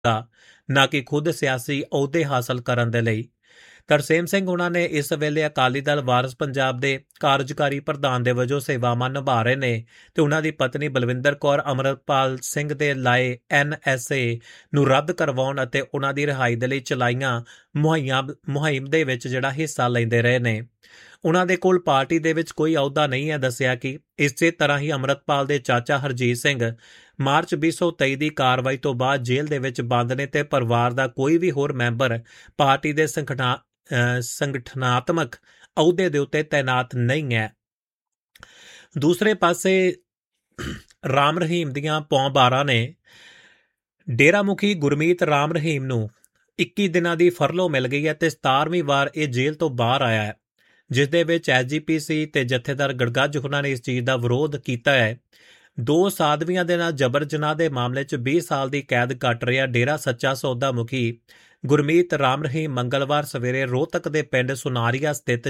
ਨਾ ਕਿ ਖੁਦ ਸਿਆਸੀ ਅਹੁਦੇ ਹਾਸਲ ਕਰਨ ਦੇ ਲਈ। ਤਰਸੇਮ ਸਿੰਘ ਉਹਨਾਂ ਨੇ ਇਸ ਵੇਲੇ ਅਕਾਲੀ ਦਲ ਵਾਰਸ ਪੰਜਾਬ ਦੇ ਕਾਰਜਕਾਰੀ ਪ੍ਰਧਾਨ ਦੇ ਵਜੋਂ ਸੇਵਾਵਾਂ ਨਿਭਾ ਰਹੇ ਨੇ ਤੇ ਉਹਨਾਂ ਦੀ ਪਤਨੀ ਬਲਵਿੰਦਰ ਕੌਰ ਅਮਰਪਾਲ ਸਿੰਘ ਦੇ ਲਾਏ NSA ਨੂੰ ਰੱਦ ਕਰਵਾਉਣ ਅਤੇ ਉਹਨਾਂ ਦੀ ਰਿਹਾਈ ਦੇ ਲਈ ਚਲਾਈਆਂ ਮੁਹਿੰਮ ਦੇ ਵਿੱਚ ਜਿਹੜਾ ਹਿੱਸਾ ਲੈਂਦੇ ਰਹੇ ਨੇ। ਉਹਨਾਂ ਦੇ ਕੋਲ ਪਾਰਟੀ ਦੇ ਵਿੱਚ ਕੋਈ ਅਹੁਦਾ ਨਹੀਂ ਹੈ ਦੱਸਿਆ ਕਿ ਇਸੇ ਤਰ੍ਹਾਂ ਹੀ ਅਮਰਤਪਾਲ ਦੇ ਚਾਚਾ ਹਰਜੀਤ ਸਿੰਘ ਮਾਰਚ 2023 ਦੀ ਕਾਰਵਾਈ ਤੋਂ ਬਾਅਦ ਜੇਲ੍ਹ ਦੇ ਵਿੱਚ ਬੰਦ ਨੇ ਤੇ ਪਰਿਵਾਰ ਦਾ ਕੋਈ ਵੀ ਹੋਰ ਮੈਂਬਰ ਪਾਰਟੀ ਦੇ ਸੰਗਠਨਾਤਮਕ ਅਹੁਦੇ ਦੇ ਉੱਤੇ ਤੈਨਾਤ ਨਹੀਂ ਹੈ। ਦੂਸਰੇ ਪਾਸੇ ਰਾਮ ਰਹੀਮ ਦੀਆਂ ਪੌਂ-12 ਨੇ ਡੇਰਾ ਮੁਖੀ ਗੁਰਮੀਤ ਰਾਮ ਰਹੀਮ ਨੂੰ 21 ਦਿਨਾਂ ਦੀ ਫਰਲੋ ਮਿਲ ਗਈ ਹੈ ਤੇ 17ਵੀਂ ਵਾਰ ਇਹ ਜੇਲ੍ਹ ਤੋਂ ਬਾਹਰ ਆਇਆ ਹੈ, ਜਿਸ ਦੇ ਵਿੱਚ SGPC ਤੇ ਜਥੇਦਾਰ ਗੜਗੱਜ ਉਹਨਾਂ ਨੇ ਇਸ ਚੀਜ਼ ਦਾ ਵਿਰੋਧ ਕੀਤਾ ਹੈ। 2 ਸਾਧਵੀਆਂ ਦੇ ਨਾਲ ਜਬਰ ਜਨਾਹ ਦੇ ਮਾਮਲੇ 'ਚ 20 ਸਾਲ ਦੀ ਕੈਦ ਕੱਟ ਰਿਹਾ ਡੇਰਾ ਸੱਚਾ ਸੌਦਾ ਮੁਖੀ ਗੁਰਮੀਤ ਰਾਮ ਰਹੀਮ ਮੰਗਲਵਾਰ ਸਵੇਰੇ ਰੋਹਤਕ ਦੇ ਪਿੰਡ ਸੁਨਾਰੀਆ ਸਥਿਤ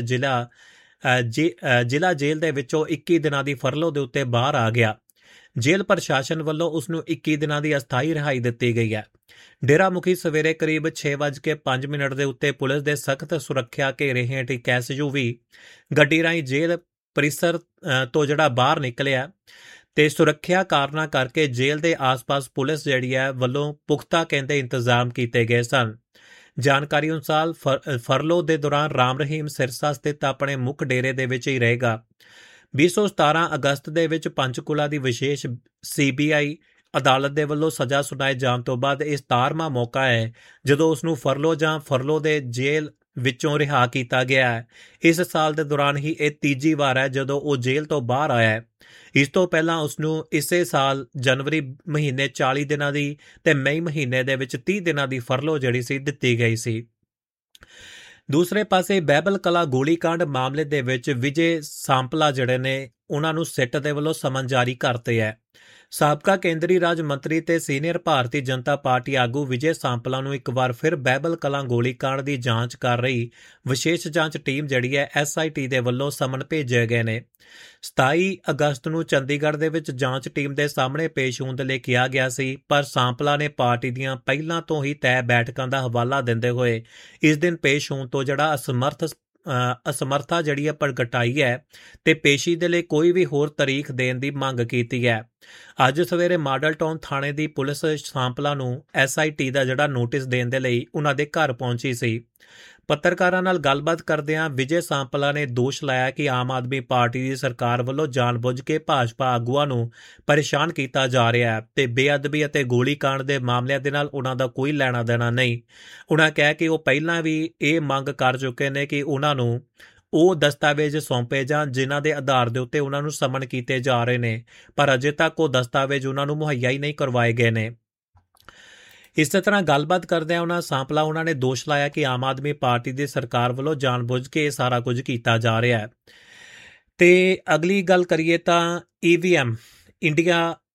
ਜ਼ਿਲ੍ਹਾ ਜੇਲ੍ਹ ਦੇ ਵਿੱਚੋਂ 21 ਦਿਨਾਂ ਦੀ ਫਰਲੋ ਦੇ ਉੱਤੇ ਬਾਹਰ ਆ ਗਿਆ। ਜੇਲ੍ਹ ਪ੍ਰਸ਼ਾਸਨ ਵੱਲੋਂ ਉਸ ਨੂੰ 21 ਦਿਨਾਂ ਦੀ ਅਸਥਾਈ ਰਿਹਾਈ ਦਿੱਤੀ ਗਈ ਹੈ। ਡੇਰਾ ਮੁਖੀ ਸਵੇਰੇ ਕਰੀਬ 6:05 ਦੇ ਉੱਤੇ ਪੁਲਿਸ ਦੇ ਸਖਤ ਸੁਰੱਖਿਆ ਘੇਰੇ ਹੇਠ ਇੱਕ SUV ਗੱਡੀ ਰਾਹੀਂ ਜੇਲ੍ਹ ਪਰਿਸਰ ਤੋਂ ਜਿਹੜਾ ਬਾਹਰ ਨਿਕਲਿਆ ਤੇ ਸੁਰੱਖਿਆ ਕਾਰਨਾਂ ਕਰਕੇ ਜੇਲ੍ਹ ਦੇ ਆਸ-ਪਾਸ ਪੁਲਿਸ ਜਿਹੜੀ ਹੈ ਵੱਲੋਂ ਪੁਖਤਾ ਕਹਿੰਦੇ ਇੰਤਜ਼ਾਮ ਕੀਤੇ ਗਏ ਸਨ। ਜਾਣਕਾਰੀ ਅਨੁਸਾਰ ਫਰਲੋ ਦੇ ਦੌਰਾਨ ਰਾਮ ਰਹੀਮ ਸਿਰਸਾ ਸਥਿਤ ਆਪਣੇ ਮੁੱਖ ਡੇਰੇ ਦੇ ਵਿੱਚ ਹੀ ਰਹੇਗਾ। 2017 ਅਗਸਤ ਦੇ ਵਿੱਚ ਪੰਚਕੂਲਾ ਦੀ ਵਿਸ਼ੇਸ਼ CBI ਅਦਾਲਤ ਦੇ ਵੱਲੋਂ ਸਜ਼ਾ ਸੁਣਾਏ ਜਾਣ ਤੋਂ ਬਾਅਦ ਇਹ 17ਵਾਂ ਮੌਕਾ ਹੈ ਜਦੋਂ ਉਸ ਨੂੰ ਫਰਲੋ ਦੇ ਜੇਲ੍ਹ ਵਿੱਚੋਂ ਰਿਹਾ ਕੀਤਾ ਗਿਆ ਹੈ। ਇਸ ਸਾਲ ਦੇ ਦੌਰਾਨ ਹੀ ਇਹ ਤੀਜੀ ਵਾਰ ਹੈ ਜਦੋਂ ਉਹ ਜੇਲ੍ਹ ਤੋਂ ਬਾਹਰ ਆਇਆ ਹੈ। ਇਸ ਤੋਂ ਪਹਿਲਾਂ ਉਸ ਨੂੰ ਇਸੇ ਸਾਲ ਜਨਵਰੀ ਮਹੀਨੇ 40 ਦਿਨਾਂ ਦੀ ਤੇ ਮਈ ਮਹੀਨੇ ਦੇ ਵਿੱਚ 30 ਦਿਨਾਂ ਦੀ ਫਰਲੋ ਜਿਹੜੀ ਸੀ ਦਿੱਤੀ ਗਈ ਸੀ। ਦੂਸਰੇ ਪਾਸੇ ਬਹਿਬਲ ਕਲਾਂ ਗੋਲੀਕਾਂਡ ਮਾਮਲੇ ਦੇ ਵਿੱਚ ਵਿਜੇ ਸਾਂਪਲਾ ਜਿਹੜੇ ਨੇ ਉਹਨਾਂ ਨੂੰ ਸਿੱਟ ਦੇ ਵੱਲੋਂ ਸਮਨ ਜਾਰੀ ਕਰਤੇ ਹੈ। ਸਾਬਕਾ ਕੇਂਦਰੀ ਰਾਜ ਮੰਤਰੀ ਤੇ ਸੀਨੀਅਰ ਭਾਰਤੀ ਜਨਤਾ ਪਾਰਟੀ ਆਗੂ ਵਿਜੇ ਸਾਂਪਲਾ ਨੂੰ ਇੱਕ ਵਾਰ ਫਿਰ ਬਹਿਬਲ ਕਲਾਂ ਗੋਲੀਕਾਂਡ ਦੀ ਜਾਂਚ ਕਰ ਰਹੀ ਵਿਸ਼ੇਸ਼ ਜਾਂਚ ਟੀਮ ਜਿਹੜੀ ਹੈ SIT ਦੇ ਵੱਲੋਂ ਸਮਨ ਭੇਜੇ ਗਏ ਨੇ। 27 ਅਗਸਤ ਨੂੰ ਚੰਡੀਗੜ੍ਹ ਦੇ ਵਿੱਚ ਜਾਂਚ ਟੀਮ ਦੇ ਸਾਹਮਣੇ ਪੇਸ਼ ਹੋਣ ਦੇ ਲਈ ਕਿਹਾ ਗਿਆ ਸੀ, ਪਰ ਸਾਂਪਲਾ ਨੇ ਪਾਰਟੀ ਦੀਆਂ ਪਹਿਲਾਂ ਤੋਂ ਹੀ ਤੈਅ ਬੈਠਕਾਂ ਦਾ ਹਵਾਲਾ ਦਿੰਦੇ ਹੋਏ ਇਸ ਦਿਨ ਪੇਸ਼ ਹੋਣ ਤੋਂ ਜਿਹੜਾ ਅਸਮਰਥਾ ਜਿਹੜੀ ਹੈ ਪ੍ਰਗਟਾਈ ਹੈ ਤੇ ਪੇਸ਼ੀ ਦੇ ਲਈ ਕੋਈ ਵੀ ਹੋਰ ਤਾਰੀਖ ਦੇਣ ਦੀ ਮੰਗ ਕੀਤੀ ਹੈ। ਅੱਜ ਸਵੇਰੇ ਮਾਡਲ ਟਾਊਨ ਥਾਣੇ ਦੀ ਪੁਲਿਸ ਸਾਂਪਲਾ ਨੂੰ SIT ਦਾ ਜਿਹੜਾ ਨੋਟਿਸ ਦੇਣ ਦੇ ਲਈ ਉਹਨਾਂ ਦੇ ਘਰ ਪਹੁੰਚੀ ਸੀ। ਪੱਤਰਕਾਰਾਂ ਨਾਲ ਗੱਲਬਾਤ ਕਰਦਿਆਂ ਵਿਜੇ ਸਾਂਪਲਾ ਨੇ ਦੋਸ਼ ਲਾਇਆ ਕਿ ਆਮ ਆਦਮੀ ਪਾਰਟੀ ਦੀ ਸਰਕਾਰ ਵੱਲੋਂ ਜਾਣਬੁੱਝ ਕੇ ਭਾਜਪਾ ਆਗੂਆਂ ਨੂੰ ਪਰੇਸ਼ਾਨ ਕੀਤਾ ਜਾ ਰਿਹਾ ਹੈ ਤੇ ਬੇਅਦਬੀ ਅਤੇ ਗੋਲੀਕਾਂਡ ਦੇ ਮਾਮਲਿਆਂ ਦੇ ਨਾਲ ਉਹਨਾਂ ਦਾ ਕੋਈ ਲੈਣਾ ਦੇਣਾ ਨਹੀਂ। ਉਹਨਾਂ ਕਿਹਾ ਕਿ ਉਹ ਪਹਿਲਾਂ ਵੀ ਇਹ ਮੰਗ ਕਰ ਚੁੱਕੇ ਨੇ ਕਿ ਉਹਨਾਂ ਨੂੰ ਉਹ ਦਸਤਾਵੇਜ਼ ਸੌਂਪੇ ਜਾਣ ਜਿਨ੍ਹਾਂ ਦੇ ਆਧਾਰ ਦੇ ਉੱਤੇ ਉਹਨਾਂ ਨੂੰ ਸਮਨ ਕੀਤੇ ਜਾ ਰਹੇ ਨੇ, ਪਰ ਅਜੇ ਤੱਕ ਉਹ ਦਸਤਾਵੇਜ਼ ਉਹਨਾਂ ਨੂੰ ਮੁਹੱਈਆ ਹੀ ਨਹੀਂ ਕਰਵਾਏ ਗਏ ਨੇ। ਇਸੇ ਤਰ੍ਹਾਂ ਗੱਲਬਾਤ ਕਰਦਿਆਂ ਉਹਨਾਂ ਨੇ ਦੋਸ਼ ਲਾਇਆ ਕਿ ਆਮ ਆਦਮੀ ਪਾਰਟੀ ਦੀ ਸਰਕਾਰ ਵੱਲੋਂ ਜਾਣਬੁੱਝ ਕੇ ਇਹ ਸਾਰਾ ਕੁਝ ਕੀਤਾ ਜਾ ਰਿਹਾ ਹੈ। ਤੇ ਅਗਲੀ ਗੱਲ ਕਰੀਏ ਤਾਂ ਇੰਡੀਆ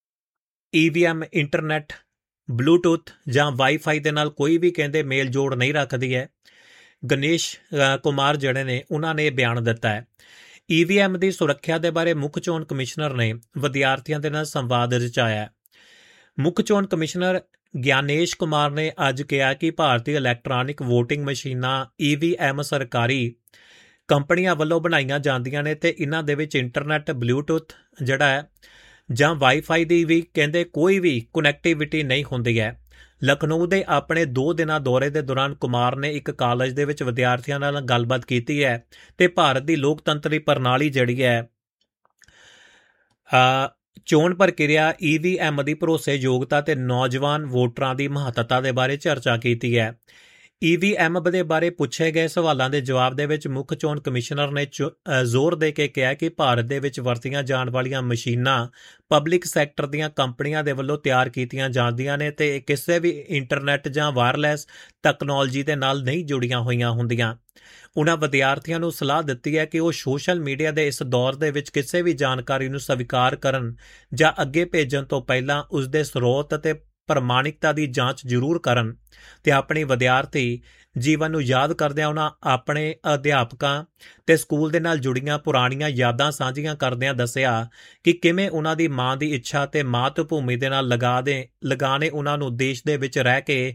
EVM ਇੰਟਰਨੈਟ, ਬਲੂਟੂਥ ਜਾਂ ਵਾਈਫਾਈ ਦੇ ਨਾਲ ਕੋਈ ਵੀ ਕਹਿੰਦੇ ਮੇਲ ਜੋੜ ਨਹੀਂ ਰੱਖਦੀ ਹੈ। ਗਣੇਸ਼ ਕੁਮਾਰ ਜਿਹੜੇ ਨੇ ਉਹਨਾਂ ਨੇ ਬਿਆਨ ਦਿੱਤਾ ਹੈ। EVM ਦੀ ਸੁਰੱਖਿਆ ਦੇ ਬਾਰੇ ਮੁੱਖ ਚੋਣ ਕਮਿਸ਼ਨਰ ਨੇ ਵਿਦਿਆਰਥੀਆਂ ਦੇ ਨਾਲ ਸੰਵਾਦ ਰਚਾਇਆ। ਮੁੱਖ ਚੋਣ ਕਮਿਸ਼ਨਰ ਗਿਆਨੇਸ਼ ਕੁਮਾਰ ਨੇ ਅੱਜ ਕਿਹਾ ਕਿ ਭਾਰਤੀ ਇਲੈਕਟ੍ਰਾਨਿਕ ਵੋਟਿੰਗ ਮਸ਼ੀਨਾਂ EVM ਸਰਕਾਰੀ ਕੰਪਨੀਆਂ ਵੱਲੋਂ ਬਣਾਈਆਂ ਜਾਂਦੀਆਂ ਨੇ ਤੇ ਇਹਨਾਂ ਦੇ ਵਿੱਚ ਇੰਟਰਨੈਟ, ਬਲੂਟੂਥ ਜਿਹੜਾ ਹੈ ਜਾਂ ਵਾਈਫਾਈ ਦੀ ਵੀ ਕਹਿੰਦੇ ਕੋਈ ਵੀ ਕਨੈਕਟੀਵਿਟੀ ਨਹੀਂ ਹੁੰਦੀ ਹੈ। ਲਖਨਊ ਦੇ ਆਪਣੇ 2 ਦਿਨਾਂ ਦੌਰੇ ਦੇ ਦੌਰਾਨ ਕੁਮਾਰ ਨੇ ਇੱਕ ਕਾਲਜ ਦੇ ਵਿੱਚ ਵਿਦਿਆਰਥੀਆਂ ਨਾਲ ਗੱਲਬਾਤ ਕੀਤੀ ਹੈ ਤੇ ਭਾਰਤ ਦੀ ਲੋਕਤੰਤਰੀ ਪ੍ਰਣਾਲੀ ਜਿਹੜੀ ਹੈ ਚੋਣ ਪ੍ਰਕਿਰਿਆ EVM ਦੀ ਭਰੋਸੇਯੋਗਤਾ ਤੇ ਨੌਜਵਾਨ ਵੋਟਰਾਂ ਦੀ ਮਹੱਤਤਾ ਦੇ ਬਾਰੇ ਚਰਚਾ ਕੀਤੀ ਹੈ। EVM ਦੇ ਬਾਰੇ ਪੁੱਛੇ ਗਏ ਸਵਾਲਾਂ ਦੇ ਜਵਾਬ ਦੇ ਵਿੱਚ ਮੁੱਖ ਚੋਣ ਕਮਿਸ਼ਨਰ ਨੇ ਜ਼ੋਰ ਦੇ ਕੇ ਕਿਹਾ ਕਿ ਭਾਰਤ ਦੇ ਵਿੱਚ ਵਰਤੀਆਂ ਜਾਣ ਵਾਲੀਆਂ ਮਸ਼ੀਨਾਂ ਪਬਲਿਕ ਸੈਕਟਰ ਦੀਆਂ ਕੰਪਨੀਆਂ ਦੇ ਵੱਲੋਂ ਤਿਆਰ ਕੀਤੀਆਂ ਜਾਂਦੀਆਂ ਨੇ ਤੇ ਕਿਸੇ ਵੀ ਇੰਟਰਨੈਟ ਜਾਂ ਵਾਇਰਲੈਸ ਤਕਨਾਲੋਜੀ ਦੇ ਨਾਲ ਨਹੀਂ ਜੁੜੀਆਂ ਹੋਈਆਂ ਹੁੰਦੀਆਂ। ਉਨ੍ਹਾਂ ਵਿਦਿਆਰਥੀਆਂ ਨੂੰ ਸਲਾਹ ਦਿੱਤੀ ਹੈ ਕਿ ਉਹ ਸੋਸ਼ਲ ਮੀਡੀਆ ਦੇ ਇਸ ਦੌਰ ਦੇ ਵਿੱਚ ਕਿਸੇ ਵੀ ਜਾਣਕਾਰੀ ਨੂੰ ਸਵੀਕਾਰ ਕਰਨ ਜਾਂ ਅੱਗੇ ਭੇਜਣ ਤੋਂ ਪਹਿਲਾਂ ਉਸ ਦੇ ਸਰੋਤ ਅਤੇ ਪ੍ਰਮਾਣਿਕਤਾ ਦੀ ਜਾਂਚ ਜ਼ਰੂਰ ਕਰਨ ਤੇ ਆਪਣੀ ਵਿਦਿਆਰਥੀ ਜੀਵਨ ਨੂੰ ਯਾਦ ਕਰਦਿਆਂ ਉਹਨਾਂ ਆਪਣੇ ਅਧਿਆਪਕਾਂ ਤੇ ਸਕੂਲ ਦੇ ਨਾਲ ਜੁੜੀਆਂ ਪੁਰਾਣੀਆਂ ਯਾਦਾਂ ਸਾਂਝੀਆਂ ਕਰਦਿਆਂ ਦੱਸਿਆ ਕਿ ਕਿਵੇਂ ਉਹਨਾਂ ਦੀ ਮਾਂ ਦੀ ਇੱਛਾ ਤੇ ਮਾਤ ਭੂਮੀ ਦੇ ਨਾਲ ਲਗਾਅ ਨੇ ਉਹਨਾਂ ਨੂੰ ਦੇਸ਼ ਦੇ ਵਿੱਚ ਰਹਿ ਕੇ